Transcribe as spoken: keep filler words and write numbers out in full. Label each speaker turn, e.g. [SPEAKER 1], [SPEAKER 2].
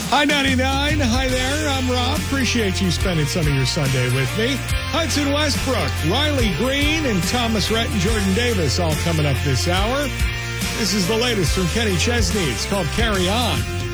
[SPEAKER 1] Hi, ninety-nine. Hi there. I'm Rob. Appreciate you spending some of your Sunday with me. Hudson Westbrook, Riley Green, and Thomas Rhett and Jordan Davis all coming up this hour. This is the latest from Kenny Chesney. It's called Carry On.